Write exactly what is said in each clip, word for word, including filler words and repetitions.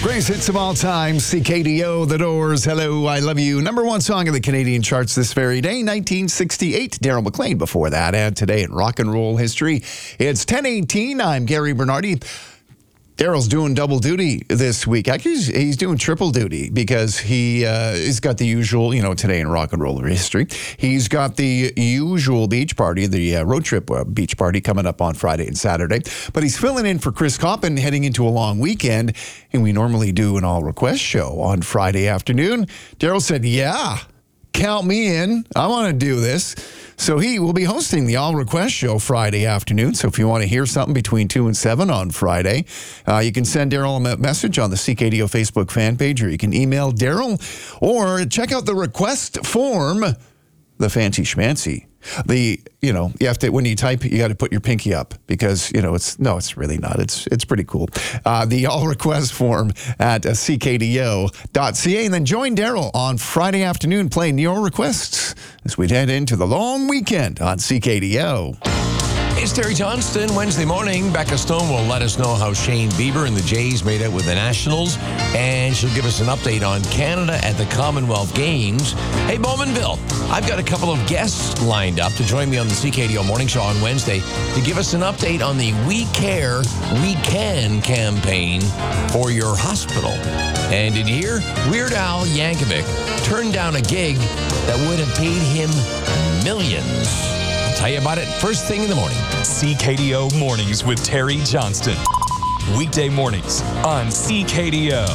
Greatest hits of all time, C K D O, The Doors, Hello, I Love You. Number one song of the Canadian charts this very day, nineteen sixty-eight. Daryl McLean before that. And today in rock and roll history, it's ten eighteen. I'm Gary Bernardi. Daryl's doing double duty this week. Actually, he's, he's doing triple duty because he, uh, he's got the usual, you know, today in rock and roll history. He's got the usual beach party, the uh, road trip uh, beach party coming up on Friday and Saturday. But he's filling in for Chris Coppin heading into a long weekend. And we normally do an all request show on Friday afternoon. Daryl said, yeah, count me in. I want to do this. So he will be hosting the All Request Show Friday afternoon. So if you want to hear something between two and seven on Friday, uh, you can send Daryl a message on the C K D O Facebook fan page, or you can email Daryl, or check out the request form, the fancy schmancy. The, you know, you have to, when you type, you got to put your pinky up because, you know, it's, no, it's really not. It's it's pretty cool. Uh, the all request form at uh, c k d o dot c a, and then join Daryl on Friday afternoon playing your requests as we head into the long weekend on C K D O. It's Terry Johnston. Wednesday morning, Becca Stone will let us know how Shane Bieber and the Jays made out with the Nationals, and she'll give us an update on Canada at the Commonwealth Games. Hey, Bowmanville, I've got a couple of guests lined up to join me on the C K D O Morning Show on Wednesday to give us an update on the We Care, We Can campaign for your hospital. And did you hear? Weird Al Yankovic turned down a gig that would have paid him millions. Tell you about it first thing in the morning. C K D O Mornings with Terry Johnston. Weekday mornings on C K D O.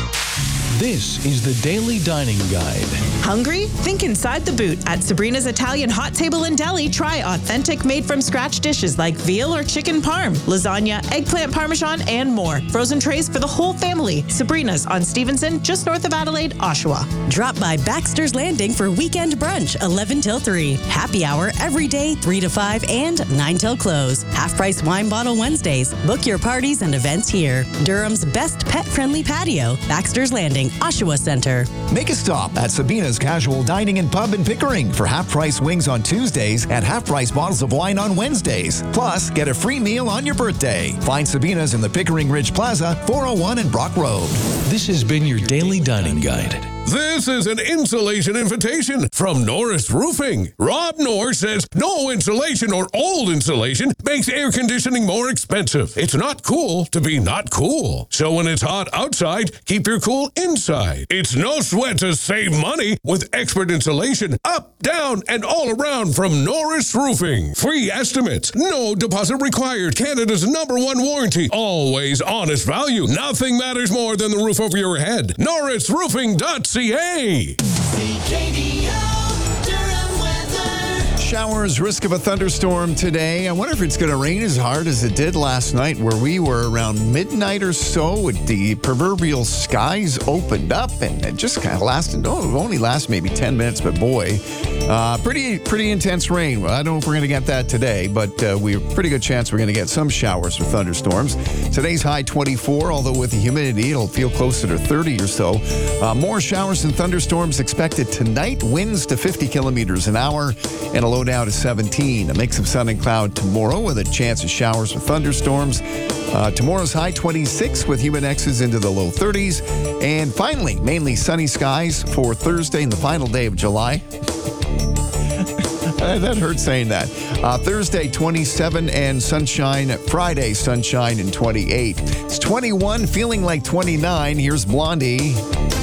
This is the Daily Dining Guide. Hungry? Think inside the boot. At Sabrina's Italian Hot Table and Deli, try authentic made-from-scratch dishes like veal or chicken parm, lasagna, eggplant parmesan, and more. Frozen trays for the whole family. Sabrina's on Stevenson, just north of Adelaide, Oshawa. Drop by Baxter's Landing for weekend brunch, eleven till three. Happy hour every day, three to five and nine till close. Half-price wine bottle Wednesdays. Book your parties and events here. Durham's best pet-friendly patio, Baxter's Landing, Oshawa Center. Make a stop at Sabina's Casual Dining and Pub in Pickering for half-price wings on Tuesdays and half-price bottles of wine on Wednesdays. Plus, get a free meal on your birthday. Find Sabina's in the Pickering Ridge Plaza, four oh one and Brock Road. This has been your Daily Dining Guide. This is an insulation invitation from Norris Roofing. Rob Norris says no insulation or old insulation makes air conditioning more expensive. It's not cool to be not cool. So when it's hot outside, keep your cool inside. It's no sweat to save money with expert insulation up, down, and all around from Norris Roofing. Free estimates, no deposit required. Canada's number one warranty. Always honest value. Nothing matters more than the roof over your head. norris roofing dot c a. Showers, risk of a thunderstorm today. I wonder if it's going to rain as hard as it did last night, where we were around midnight or so with the proverbial skies opened up, and it just kind of lasted, oh, it only lasts maybe ten minutes, but boy, uh, pretty pretty intense rain. Well, I don't know if we're going to get that today, but uh, we have a pretty good chance we're going to get some showers or thunderstorms. Today's high twenty-four, although with the humidity, it'll feel closer to thirty or so. Uh, more showers and thunderstorms expected tonight. Winds to fifty kilometers an hour, and a low down to seventeen. A mix of sun and cloud tomorrow with a chance of showers or thunderstorms. Uh, tomorrow's high twenty-six with humid X's into the low thirties. And finally, mainly sunny skies for Thursday and the final day of July. That hurts saying that. Uh, Thursday, twenty-seven and sunshine. Friday, sunshine and twenty-eight. It's twenty-one, feeling like twenty-nine. Here's Blondie.